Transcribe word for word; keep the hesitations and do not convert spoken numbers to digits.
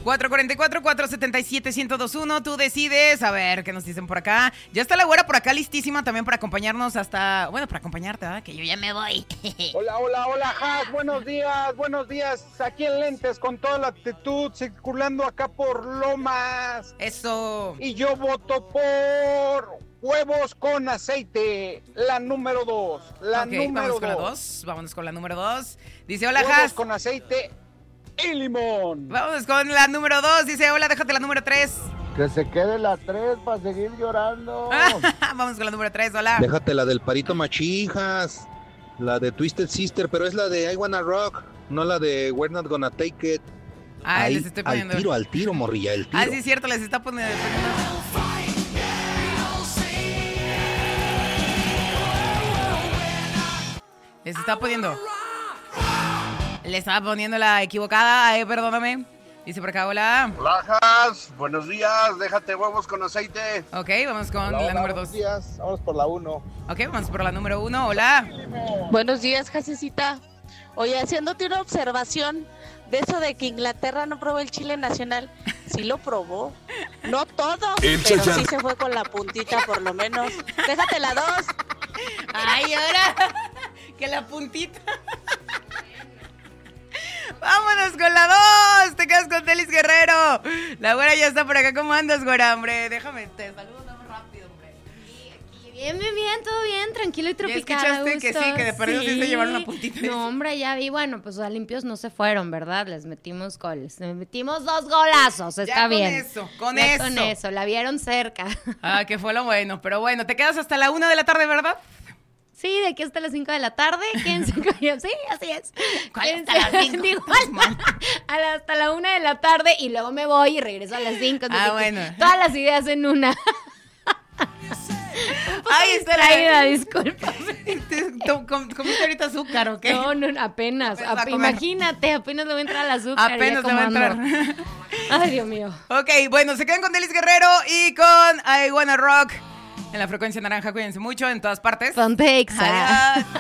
cuatro cuatro cuatro, cuatro siete siete, uno cero dos uno. Tú decides. A ver, ¿qué nos dicen por acá? Ya está la güera por acá listísima también para acompañarnos hasta... Bueno, para acompañarte, ¿verdad? Que yo ya me voy. Hola, hola, hola, Has. Buenos días, buenos días. Aquí en Lentes con toda la actitud, circulando acá por Lomas. Eso. Y yo voto por huevos con aceite, la número dos. La okay, número vamos con dos. la dos. Vámonos con la número dos. Dice, hola, huevos Has. con aceite y limón. Vamos con la número dos. Dice, hola, déjate la número tres. Que se quede la tres para seguir llorando. Vamos con la número tres, hola. Déjate la del Parito Machijas. La de Twisted Sister, pero es la de I Wanna Rock, no la de We're Not Gonna Take It. Ah, Ahí, les estoy poniendo. Al tiro, al tiro, morrilla, el tiro. Ah, sí, es cierto, les está poniendo. Les está poniendo. Le estaba poniendo la equivocada. Ay, perdóname. Dice por acá, hola. Hola, Has. Buenos días. Déjate huevos con aceite. Ok, vamos con Hola, la hola, número buenos dos. días. Vamos por la uno. Ok, vamos por la número uno. Hola. Buenos días, Jasecita. Oye, haciéndote una observación de eso de que Inglaterra no probó el chile nacional. Sí lo probó. No todo, El pero Chayán. sí se fue con la puntita por lo menos. Déjate la dos. Ay, ahora que la puntita. Vámonos con la dos. Te quedas con Telis Guerrero. La güera ya está por acá. ¿Cómo andas, güera, hombre? Déjame, te saludo más rápido, hombre. Bien, bien, bien, todo bien, tranquilo y tropical. ¿Ya escuchaste que sí, que de perdido sí se llevaron una puntita? No, hombre, ya vi, bueno, pues los limpios no se fueron, ¿verdad? Les metimos goles, les metimos dos golazos, está ya bien. con eso, con ya eso. con eso, la vieron cerca. Ah, que fue lo bueno, pero bueno, te quedas hasta la una de la tarde, ¿verdad? Sí, de aquí hasta las cinco de la tarde, quédense con yo. Sí, así es. ¿Cuál Quédense hasta las cinco? igual, a la- hasta la una de la tarde y luego me voy y regreso a las cinco. Ah, bueno. Todas las ideas en una. Ay, Distraída, disculpa. ¿Tú com- ¿Comiste ahorita azúcar o qué? No, no, apenas. Apenas va a ap- comer. imagínate, apenas le va a entrar al azúcar. Apenas ya le va a como entrar. ando. Ay, Dios mío. Ok, bueno, se quedan con Delis Guerrero y con I Wanna Rock en la frecuencia naranja. Cuídense mucho en todas partes. Ponte exa. Adiós.